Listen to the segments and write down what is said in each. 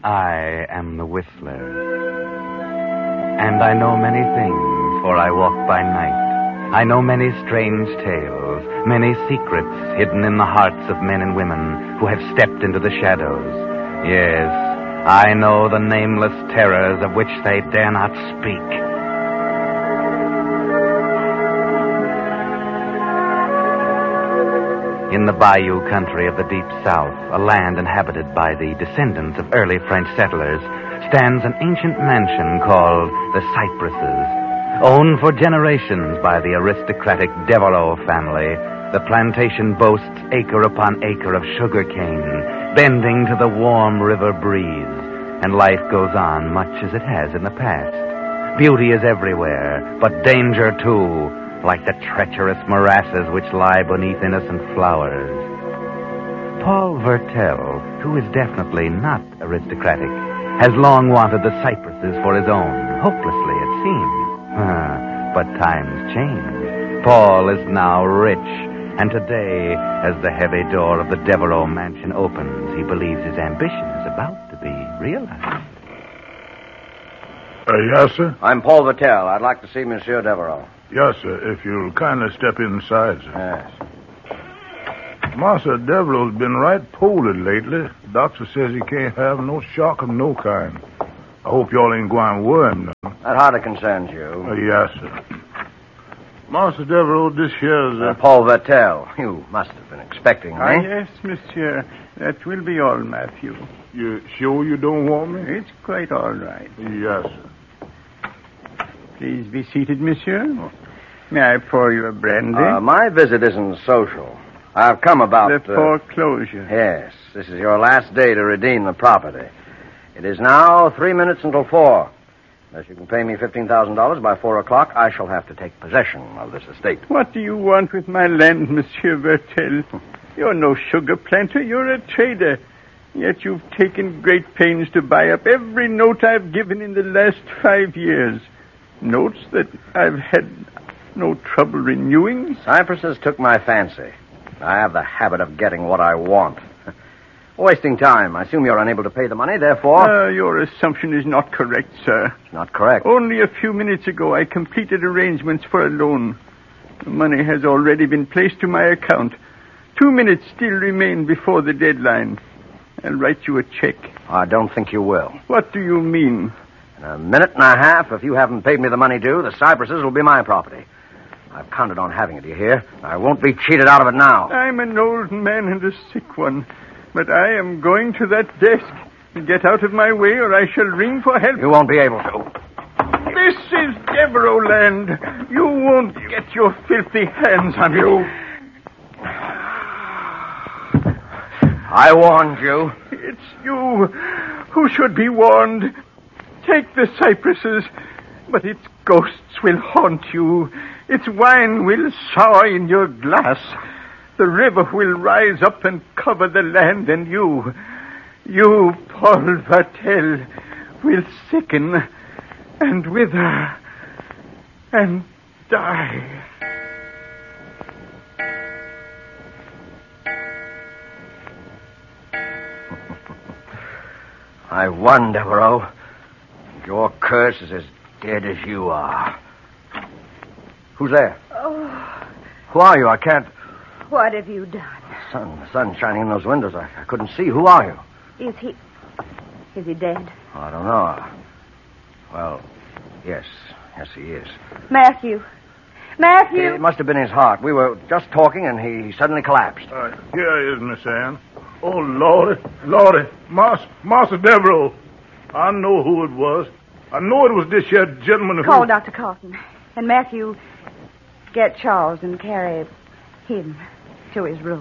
I am the Whistler. And I know many things, for I walk by night. I know many strange tales, many secrets hidden in the hearts of men and women who have stepped into the shadows. Yes, I know the nameless terrors of which they dare not speak. In the bayou country of the Deep South, a land inhabited by the descendants of early French settlers, stands an ancient mansion called the Cypresses. Owned for generations by the aristocratic Devereaux family, the plantation boasts acre upon acre of sugar cane, bending to the warm river breeze, and life goes on much as it has in the past. Beauty is everywhere, but danger too, like the treacherous morasses which lie beneath innocent flowers. Paul Vertel, who is definitely not aristocratic, has long wanted the Cypresses for his own, hopelessly it seems. But times change. Paul is now rich, and today, as the heavy door of the Devereaux mansion opens, he believes his ambition is about to be realized. Yes, sir? I'm Paul Vertel. I'd like to see Monsieur Devereaux. Yes, sir, if you'll kindly step inside, sir. Yes. Master Devereaux's been right poorly lately. Doctor says he can't have no shock of no kind. I hope y'all ain't going to worry him now. That hardly concerns you. Yes, sir. Master Devereaux, this here's... Paul Vertel. You must have been expecting me. Yes, monsieur. That will be all, Matthew. You sure you don't want me? It's quite all right. Yes, sir. Please be seated, monsieur. May I pour you a brandy? My visit isn't social. I've come about... The foreclosure. Yes. This is your last day to redeem the property. It is now 3 minutes until 4. Unless you can pay me $15,000 by 4 o'clock, I shall have to take possession of this estate. What do you want with my land, Monsieur Vertel? You're no sugar planter. You're a trader. Yet you've taken great pains to buy up every note I've given in the last 5 years. Notes that I've had no trouble renewing. Cypresses took my fancy. I have the habit of getting what I want. Wasting time. I assume you're unable to pay the money, therefore... Your assumption is not correct, sir. It's not correct. Only a few minutes ago, I completed arrangements for a loan. The money has already been placed to my account. 2 minutes still remain before the deadline. I'll write you a check. I don't think you will. What do you mean? In a minute and a half, if you haven't paid me the money due, the Cypresses will be my property. I've counted on having it, you hear? I won't be cheated out of it now. I'm an old man and a sick one. But I am going to that desk. Get out of my way or I shall ring for help. You won't be able to. This is Devereaux land. You won't get your filthy hands on it. I warned you. It's you who should be warned. Take the Cypresses, but its ghosts will haunt you. Its wine will sour in your glass. The river will rise up and cover the land, and you, Paul Vertel, will sicken and wither and die. I won, Devereaux. Your curse is as dead as you are. Who's there? Oh. Who are you? I can't... What have you done? The sun's shining in those windows. I couldn't see. Who are you? Is he dead? Oh, I don't know. Well, yes. Yes, he is. Matthew. It must have been his heart. We were just talking, and he suddenly collapsed. Here is Miss Ann. Oh, Lordy. Master Devereaux. I know who it was. I know it was this here gentleman who... Call Dr. Carton. And Matthew, get Charles and carry him to his room.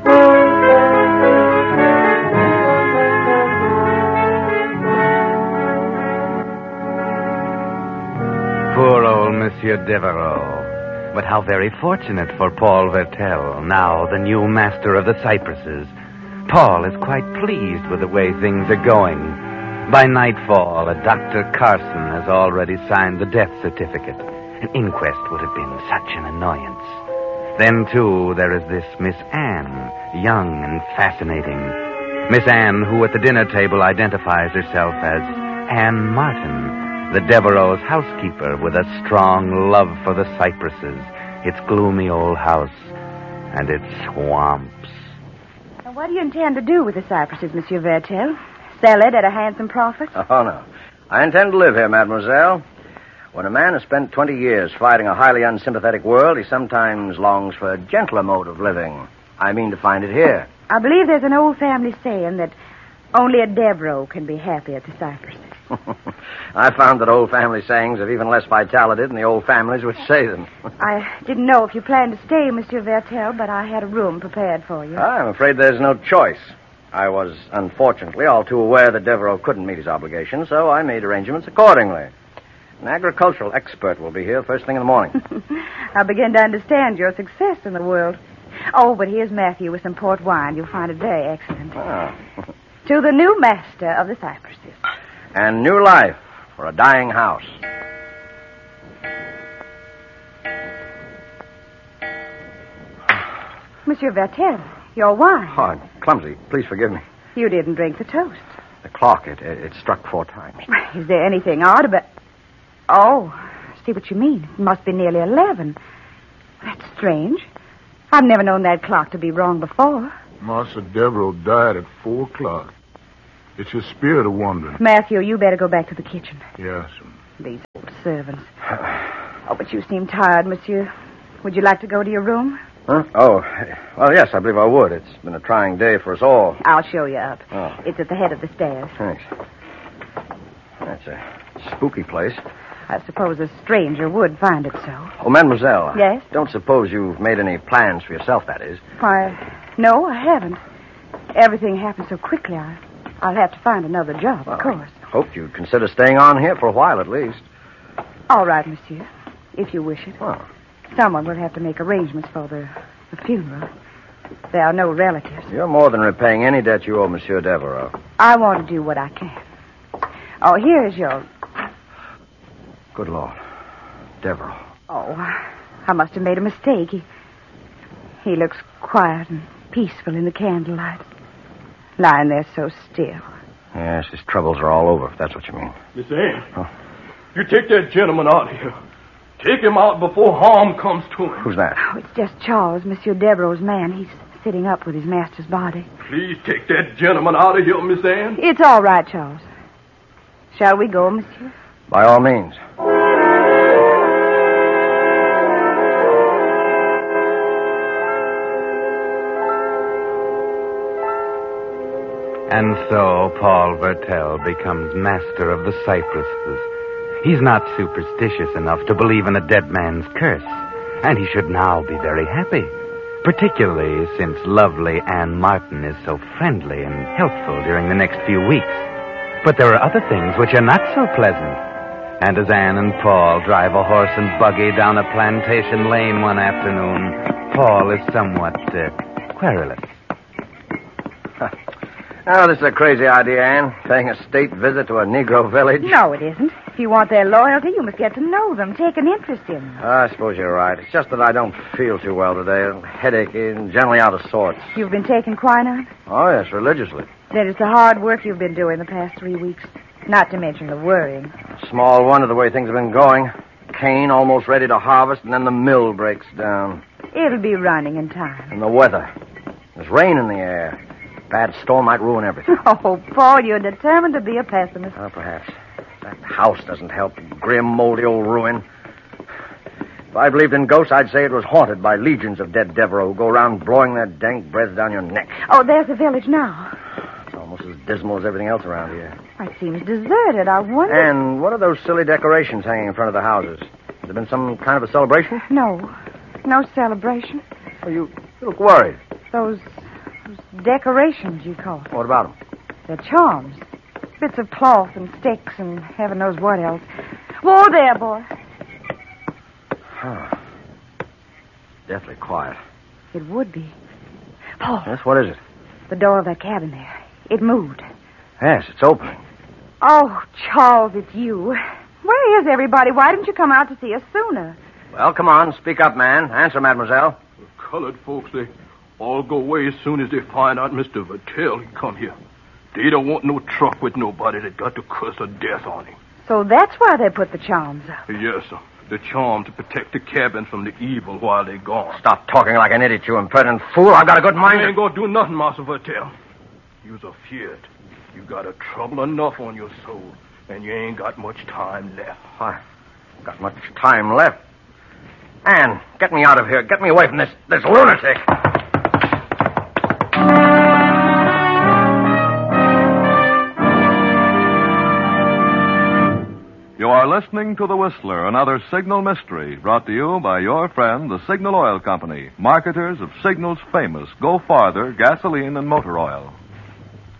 Poor old Monsieur Devereaux. But how very fortunate for Paul Vertel, now the new master of the Cypresses. Paul is quite pleased with the way things are going. By nightfall, a Dr. Carson has already signed the death certificate. An inquest would have been such an annoyance. Then, too, there is this Miss Anne, young and fascinating. Miss Anne, who at the dinner table identifies herself as Anne Martin, the Devereaux' housekeeper with a strong love for the cypresses, its gloomy old house, and its swamps. Now, what do you intend to do with the cypresses, Monsieur Vertel? Sell it at a handsome profit? Oh, no. I intend to live here, mademoiselle. When a man has spent 20 years fighting a highly unsympathetic world, he sometimes longs for a gentler mode of living. I mean to find it here. I believe there's an old family saying that only a Devereaux can be happy at the cypresses. I found that old family sayings have even less vitality than the old families which say them. I didn't know if you planned to stay, Monsieur Vertel, but I had a room prepared for you. I'm afraid there's no choice. I was, unfortunately, all too aware that Devereaux couldn't meet his obligations, so I made arrangements accordingly. An agricultural expert will be here first thing in the morning. I begin to understand your success in the world. Oh, but here's Matthew with some port wine. You'll find it very excellent. Ah. To the new master of the cypresses. And new life for a dying house. Monsieur Vertel, your wine. Oh, I'm clumsy. Please forgive me. You didn't drink the toast. The clock, it struck 4 times. Is there anything odd about... Oh, I see what you mean. It must be nearly 11. That's strange. I've never known that clock to be wrong before. Master Devereaux died at 4 o'clock. It's your spirit of wandering. Matthew, you better go back to the kitchen. Yes. These old servants. Oh, but you seem tired, monsieur. Would you like to go to your room? Huh? Oh, well, yes, I believe I would. It's been a trying day for us all. I'll show you up. Oh. It's at the head of the stairs. Thanks. That's a spooky place. I suppose a stranger would find it so. Oh, mademoiselle. Yes? Don't suppose you've made any plans for yourself, that is. Why, no, I haven't. Everything happened so quickly, I'll have to find another job, of course. I hoped you'd consider staying on here for a while at least. All right, monsieur, if you wish it. Oh. Someone will have to make arrangements for the funeral. There are no relatives. You're more than repaying any debt you owe Monsieur Devereaux. I want to do what I can. Oh, here's your... Good Lord. Devereaux. Oh, I must have made a mistake. He looks quiet and peaceful in the candlelight. Lying there so still. Yes, his troubles are all over, if that's what you mean. Miss Anne, you take that gentleman out of here. Take him out before harm comes to him. Who's that? Oh, it's just Charles, Monsieur Devereaux's man. He's sitting up with his master's body. Please take that gentleman out of here, Miss Anne. It's all right, Charles. Shall we go, monsieur? By all means. And so Paul Vertel becomes master of the cypresses. He's not superstitious enough to believe in a dead man's curse, and he should now be very happy, particularly since lovely Anne Martin is so friendly and helpful during the next few weeks. But there are other things which are not so pleasant. And as Anne and Paul drive a horse and buggy down a plantation lane one afternoon, Paul is somewhat querulous. Oh, this is a crazy idea, Anne. Paying a state visit to a Negro village. No, it isn't. If you want their loyalty, you must get to know them, take an interest in them. I suppose you're right. It's just that I don't feel too well today. A headache and generally out of sorts. You've been taking quinine? Oh, yes, religiously. Then it's the hard work you've been doing the past 3 weeks. Not to mention the worrying. Small wonder the way things have been going. Cane almost ready to harvest, and then the mill breaks down. It'll be running in time. And the weather. There's rain in the air. Bad storm might ruin everything. Oh, Paul, you're determined to be a pessimist. Oh, perhaps. That house doesn't help. Grim, moldy old ruin. If I believed in ghosts, I'd say it was haunted by legions of dead Devereaux who go around blowing their dank breath down your neck. Oh, there's the village now. It's almost as dismal as everything else around here. It seems deserted. I wonder... And what are those silly decorations hanging in front of the houses? Has there been some kind of a celebration? No celebration. Oh, you look worried. Those decorations, you call it. What about them? They're charms. Bits of cloth and sticks and heaven knows what else. Whoa there, boy. Huh. Deathly quiet. It would be. Paul. Yes, what is it? The door of that cabin there. It moved. Yes, it's opening. Oh, Charles, it's you. Where is everybody? Why didn't you come out to see us sooner? Well, come on, speak up, man. Answer, mademoiselle. The colored folks, they All go away as soon as they find out Mr. Vattel he come here. They don't want no truck with nobody that got the curse of death on him. So that's why they put the charms up. Yes, sir. The charm to protect the cabin from the evil while they're gone. Stop talking like an idiot, you impertinent fool. I've got a good mind. You ain't gonna do nothing, Master Vattel. You's afeard. You got a trouble enough on your soul, and you ain't got much time left. I've got much time left. Anne, get me out of here. Get me away from this lunatic. You are listening to The Whistler, another Signal mystery, brought to you by your friend, the Signal Oil Company, marketers of Signal's famous Go Farther gasoline and motor oil.